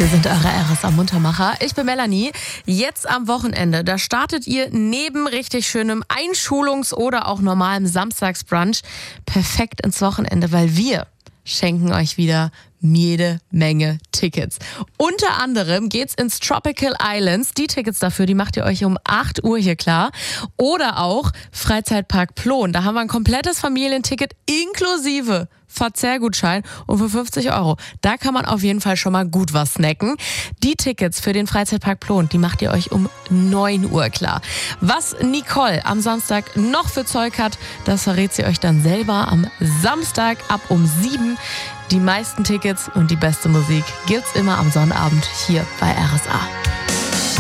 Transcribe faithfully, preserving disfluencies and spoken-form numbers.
Hier sind eure R S A-Muntermacher. Ich bin Melanie. Jetzt am Wochenende, da startet ihr neben richtig schönem Einschulungs- oder auch normalem Samstagsbrunch perfekt ins Wochenende, weil wir schenken euch wieder jede Menge Tickets. Unter anderem geht's ins Tropical Islands. Die Tickets dafür, die macht ihr euch um acht Uhr hier klar. Oder auch Freizeitpark Plon. Da haben wir ein komplettes Familienticket inklusive Verzehrgutschein und für fünfzig Euro. Da kann man auf jeden Fall schon mal gut was snacken. Die Tickets für den Freizeitpark Plon, die macht ihr euch um neun Uhr klar. Was Nicole am Samstag noch für Zeug hat, das verrät sie euch dann selber am Samstag ab um sieben. Die meisten Tickets und die beste Musik gibt's immer am Sonnabend hier bei R S A.